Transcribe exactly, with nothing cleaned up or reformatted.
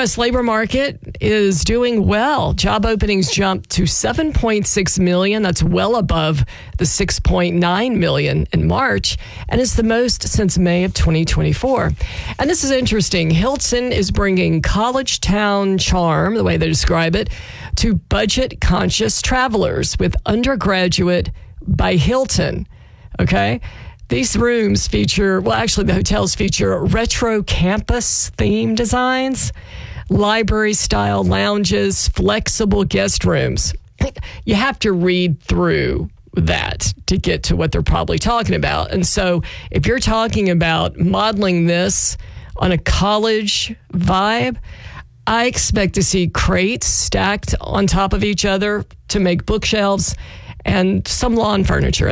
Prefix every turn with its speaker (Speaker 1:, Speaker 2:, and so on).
Speaker 1: S labor market is doing well. Job openings jumped to seven point six million. That's well above the six point nine million in March, and it's the most since May of twenty twenty-four. And this is interesting. Hilton is bringing college town charm, the way they describe it, to budget-conscious travelers with Undergraduate by Hilton. Okay? These rooms feature, well, actually, the hotels feature retro campus theme designs, library-style lounges, flexible guest rooms. You have to read through that to get to what they're probably talking about. And so if you're talking about modeling this on a college vibe, I expect to see crates stacked on top of each other to make bookshelves and some lawn furniture.